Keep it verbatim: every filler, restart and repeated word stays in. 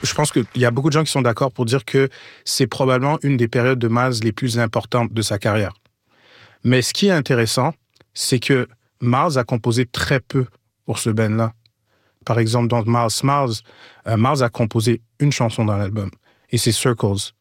je pense qu'il y a beaucoup de gens qui sont d'accord pour dire que c'est probablement une des périodes de Miles les plus importantes de sa carrière. Mais ce qui est intéressant, c'est que Miles a composé très peu pour ce band-là. Par exemple, dans Miles Smiles, euh, Miles a composé une chanson dans l'album, et c'est Circles.